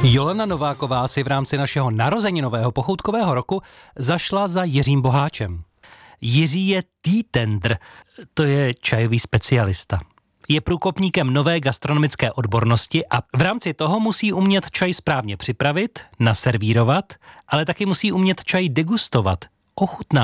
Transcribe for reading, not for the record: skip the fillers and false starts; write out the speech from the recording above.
Jolena Nováková si v rámci našeho narozeninového pochoutkového roku zašla za Jiřím Boháčem. Jiří je týtendr, to je čajový specialista. Je průkopníkem nové gastronomické odbornosti a v rámci toho musí umět čaj správně připravit, naservírovat, ale taky musí umět čaj degustovat, ochutnat.